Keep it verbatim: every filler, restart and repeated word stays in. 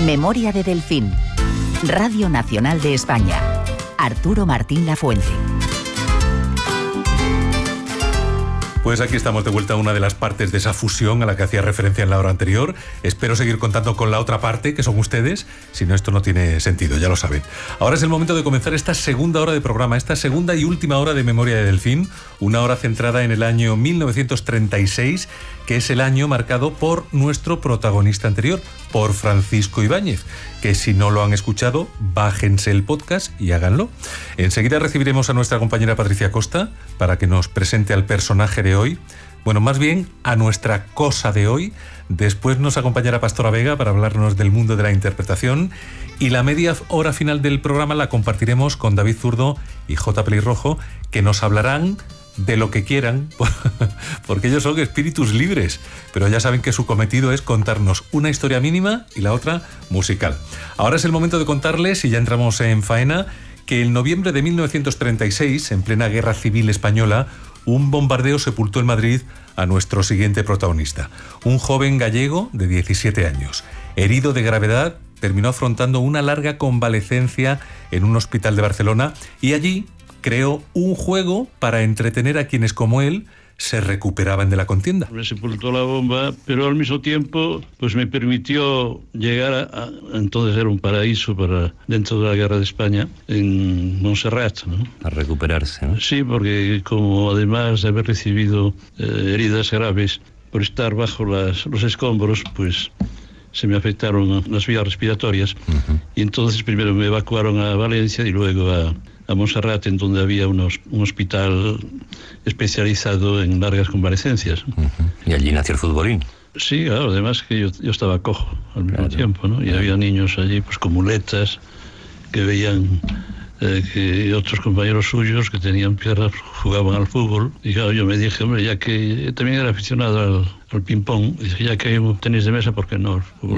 Memoria de Delfín. Radio Nacional de España. Arturo Martín Lafuente. Pues aquí estamos de vuelta a una de las partes de esa fusión a la que hacía referencia en la hora anterior. Espero seguir contando con la otra parte, que son ustedes, si no esto no tiene sentido, ya lo saben. Ahora es el momento de comenzar esta segunda hora de programa, esta segunda y última hora de Memoria de Delfín, una hora centrada en el año mil novecientos treinta y seis, que es el año marcado por nuestro protagonista anterior, por Francisco Ibáñez, que si no lo han escuchado, bájense el podcast y háganlo. Enseguida recibiremos a nuestra compañera Patricia Costa para que nos presente al personaje de hoy, bueno, más bien a nuestra cosa de hoy. Después nos acompañará Pastora Vega para hablarnos del mundo de la interpretación, y la media hora final del programa la compartiremos con David Zurdo y J. Pelirrojo, que nos hablarán de lo que quieran, porque ellos son espíritus libres, pero ya saben que su cometido es contarnos una historia mínima y la otra musical. Ahora es el momento de contarles, y ya entramos en faena, que en noviembre de mil novecientos treinta y seis, en plena Guerra Civil Española, un bombardeo sepultó en Madrid a nuestro siguiente protagonista, un joven gallego de diecisiete años. Herido de gravedad, terminó afrontando una larga convalecencia en un hospital de Barcelona, y allí creó un juego para entretener a quienes, como él, se recuperaban de la contienda. Me sepultó la bomba, pero al mismo tiempo pues me permitió llegar a, a entonces era un paraíso para dentro de la guerra de España, en Montserrat, ¿no? A recuperarse, ¿no? Sí, porque como además de haber recibido eh, heridas graves por estar bajo las, los escombros, pues se me afectaron las vías respiratorias. Uh-huh. Y entonces primero me evacuaron a Valencia y luego a a Montserrat, en donde había unos, un hospital especializado en largas convalecencias. Uh-huh. Y allí nació el futbolín. Sí, claro, además que yo, yo estaba cojo al mismo claro. tiempo, ¿no? Y claro. había niños allí pues con muletas que veían eh, que otros compañeros suyos que tenían piernas jugaban al fútbol. Y claro, yo me dije, hombre, ya que también era aficionado al, al ping-pong, dije, ya que hay un tenis de mesa, ¿por qué no? El fútbol